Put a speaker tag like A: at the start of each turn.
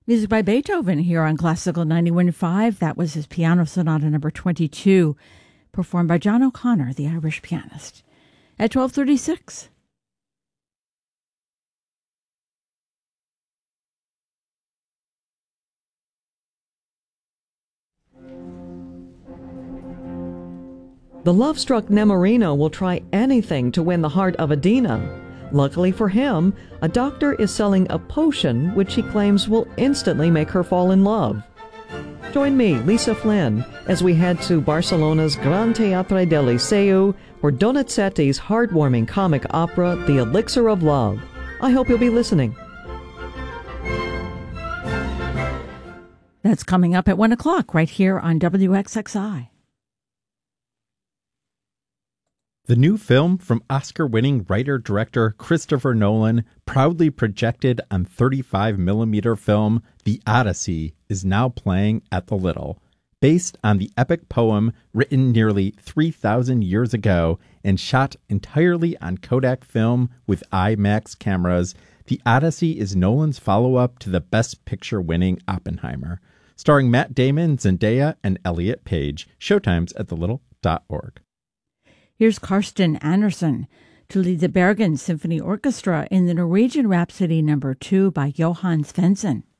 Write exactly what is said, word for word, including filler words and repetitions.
A: Music by Beethoven here on Classical ninety-one point five. That was his Piano Sonata number twenty-two, performed by John O'Connor, the Irish pianist, at twelve thirty-six.
B: The love-struck Nemorino will try anything to win the heart of Adina. Luckily for him, a doctor is selling a potion which he claims will instantly make her fall in love. Join me, Lisa Flynn, as we head to Barcelona's Gran Teatre del Liceu for Donizetti's heartwarming comic opera, The Elixir of Love. I hope you'll be listening.
A: That's coming up at one o'clock right here on W X X I.
C: The new film from Oscar-winning writer-director Christopher Nolan, proudly projected on thirty-five millimeter film, The Odyssey, is now playing at the Little. Based on the epic poem written nearly three thousand years ago and shot entirely on Kodak film with IMAX cameras, The Odyssey is Nolan's follow-up to the Best Picture-winning Oppenheimer. Starring Matt Damon, Zendaya, and Elliot Page. Showtimes at the little dot org.
A: Here's Karsten Andersen to lead the Bergen Symphony Orchestra in the Norwegian Rhapsody number two by Johann Svensson.